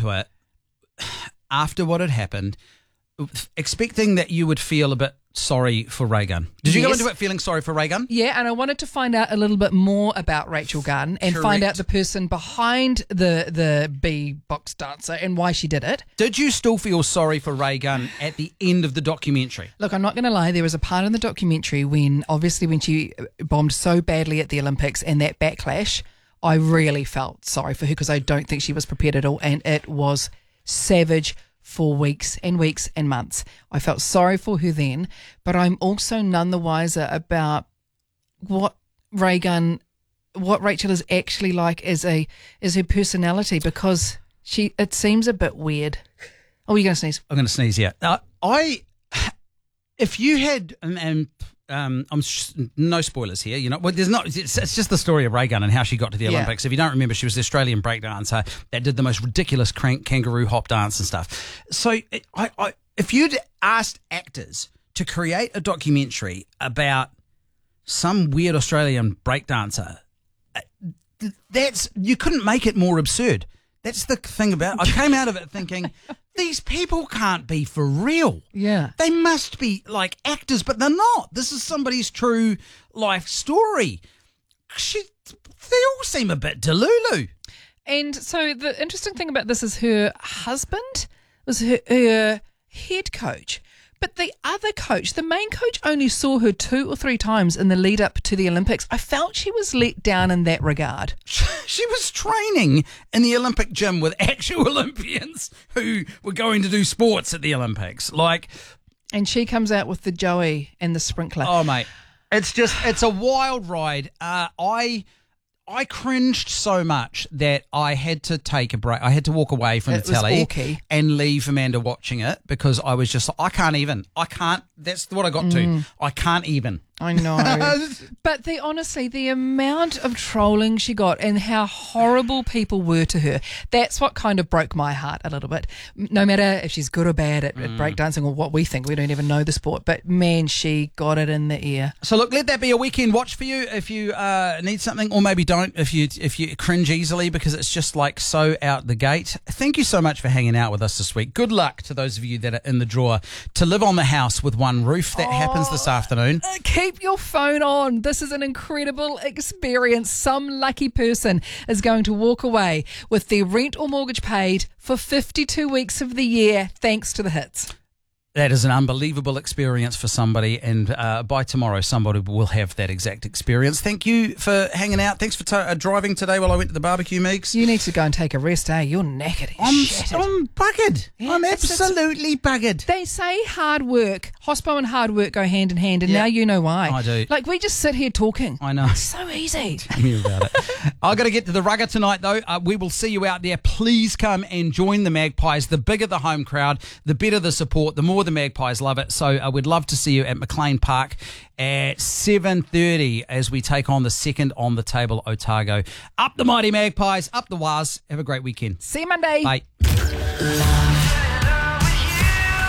into it after what had happened, expecting that you would feel a bit sorry for Ray Gunn. Did you go into it feeling sorry for Ray Gunn? Yeah, and I wanted to find out a little bit more about Rachel Gunn and find out the person behind the B-box dancer and why she did it. Did you still feel sorry for Ray Gunn at the end of the documentary? Look, I'm not going to lie. There was a part in the documentary when she bombed so badly at the Olympics and that backlash, I really felt sorry for her because I don't think she was prepared at all, and it was savage for weeks and weeks and months. I felt sorry for her then, but I'm also none the wiser about what Rachel is actually like as her personality, because it seems a bit weird. Oh, you're going to sneeze? I'm going to sneeze, yeah. If you had, no spoilers here, you know. Well, it's just the story of Ray Gunn and how she got to the Olympics. If you don't remember, she was the Australian breakdancer that did the most ridiculous kangaroo hop dance and stuff. So, if you'd asked actors to create a documentary about some weird Australian breakdancer, you couldn't make it more absurd. That's the thing about it. I came out of it thinking, these people can't be for real. Yeah. They must be like actors, but they're not. This is somebody's true life story. They all seem a bit delulu. And so the interesting thing about this is her husband was her head coach. But the other coach, the main coach, only saw her 2 or 3 times in the lead up to the Olympics. I felt she was let down in that regard. She was training in the Olympic gym with actual Olympians who were going to do sports at the Olympics. And she comes out with the Joey and the sprinkler. Oh, mate. It's a wild ride. I cringed so much that I had to take a break. I had to walk away from the telly and leave Amanda watching it because I was just, I can't. That's what I got to. I can't even. I know. But honestly, the amount of trolling she got and how horrible people were to her, that's what kind of broke my heart a little bit. No matter if she's good or bad at breakdancing or what we think, we don't even know the sport, but man, she got it in the ear. So look, let that be a weekend watch for you if you need something, or maybe don't if you cringe easily, because it's just like so out the gate. Thank you so much for hanging out with us this week. Good luck to those of you that are in the draw to live on the house with one roof. That happens this afternoon. Keep your phone on. This is an incredible experience. Some lucky person is going to walk away with their rent or mortgage paid for 52 weeks of the year thanks to the hits. That is an unbelievable experience for somebody, and by tomorrow somebody will have that exact experience. Thank you for hanging out. Thanks for driving today while I went to the barbecue, Meeks. You need to go and take a rest, eh? You're knackered. I'm buggered. Yeah, I'm absolutely buggered. They say hard work, hospo and hard work go hand in hand, and now you know why. I do. Like, we just sit here talking. I know. It's so easy. Tell me about it. I've got to get to the rugger tonight, though. We will see you out there. Please come and join the Magpies. The bigger the home crowd, the better the support, the more the Magpies love it. So we'd love to see you at McLean Park at 7:30 as we take on the second on the table, Otago. Up the mighty Magpies, up the Waz. Have a great weekend. See you Monday. Bye.